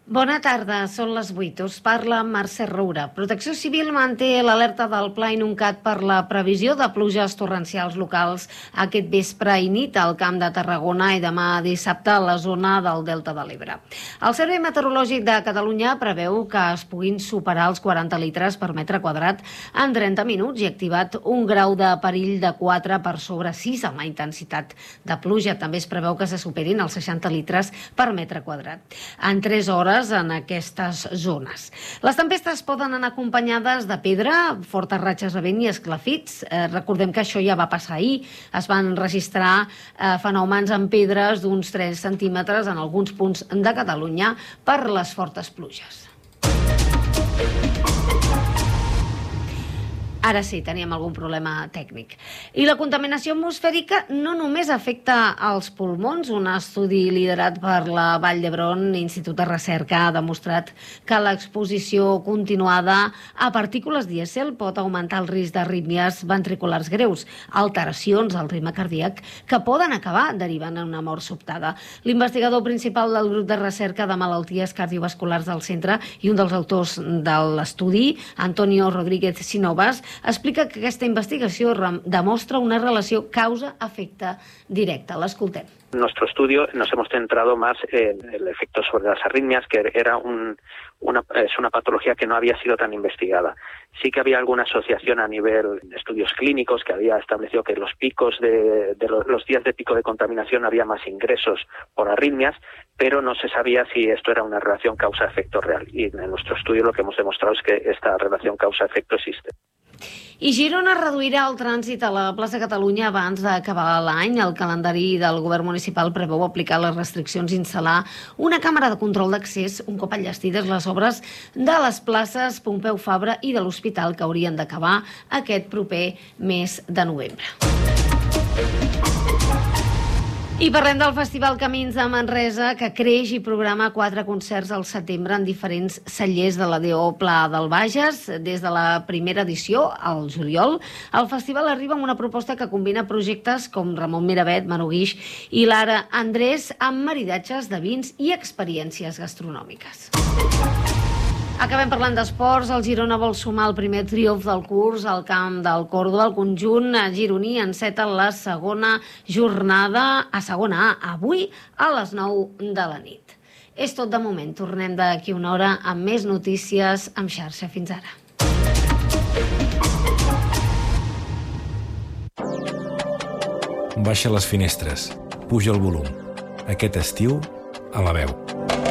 Bona tarda, són les 8. Us parla Mercè Roura. Protecció Civil manté l'alerta del Pla Inuncat per la previsió de pluges torrencials locals aquest vespre i nit al Camp de Tarragona i demà dissabte a la zona del Delta de l'Ebre. El Servei Meteorològic de Catalunya preveu que es puguin superar els 40 litres per metre quadrat en 30 minuts i activat un grau de perill de 4 per sobre 6 en la intensitat de pluja. També es preveu que se superin els 60 litres per metre quadrat en 3 hores en aquestes zones. Les tempestes poden anar acompanyades de pedra, fortes ratxes de vent i esclafits. Recordem que això ja va passar ahir. Es van registrar fenòmens amb pedres d'uns 3 centímetres en alguns punts de Catalunya per les fortes pluges. Ara sí, teníem algun problema tècnic. I la contaminació atmosfèrica no només afecta els pulmons. Un estudi liderat per la Vall d'Hebron, Institut de Recerca, ha demostrat que l'exposició continuada a partícules dièsel pot augmentar el risc d'arrítmies ventriculars greus, alteracions al ritme cardíac que poden acabar derivant en una mort sobtada. L'investigador principal del grup de recerca de malalties cardiovasculars del centre i un dels autors de l'estudi, Antonio Rodríguez Sinovas, explica que aquesta investigació demostra una relació causa-efecte directa. L'escoltem. En nuestro estudio nos hemos centrado más en el efecto sobre las arritmias, que es una patología que no había sido tan investigada. Sí que había alguna asociación a nivel de estudios clínicos que había establecido que los picos los días de pico de contaminación había más ingresos por arritmias, pero no se sabía si esto era una relación causa-efecto real. Y en nuestro estudio lo que hemos demostrado es que esta relación causa-efecto existe. I Girona reduirà el trànsit a la plaça Catalunya abans d'acabar l'any. El calendari del govern municipal preveu aplicar les restriccions i instal·lar una càmera de control d'accés un cop enllestides les obres de les places Pompeu Fabra i de l'Hospital, que haurien d'acabar aquest proper mes de novembre. I parlem del Festival Camins de Manresa, que creix i programa 4 concerts al setembre en diferents cellers de la D.O. Pla del Bages. Des de la primera edició, al juliol, el festival arriba amb una proposta que combina projectes com Ramon Miravet, Manu Guix i Lara Andrés amb maridatges de vins i experiències gastronòmiques. Acabem parlant d'esports. El Girona vol sumar el primer triomf del curs al camp del Córdoba. El conjunt gironí enceta la segona jornada a segona A, avui a les 9 de la nit. És tot de moment. Tornem d'aquí una hora amb més notícies amb xarxa. Fins ara. Baixa les finestres, puja el volum. Aquest estiu, a la veu.